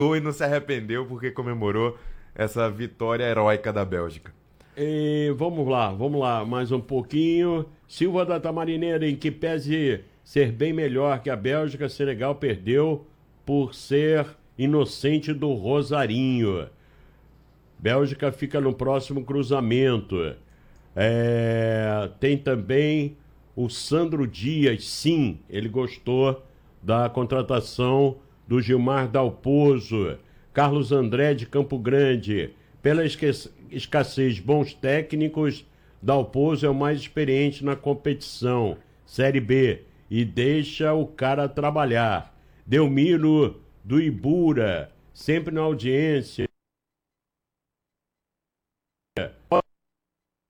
e não se arrependeu porque comemorou essa vitória heróica da Bélgica. Vamos lá, mais um pouquinho. Silva da Tamarineira, em que pese ser bem melhor que a Bélgica, Senegal perdeu por ser inocente do Rosarinho. Bélgica fica no próximo cruzamento. Tem também o Sandro Dias, sim, ele gostou da contratação do Gilmar Dalpozo. Carlos André de Campo Grande, pela escassez de bons técnicos, Dalpozo é o mais experiente na competição, Série B, e deixa o cara trabalhar. Delmiro do Ibura, sempre na audiência.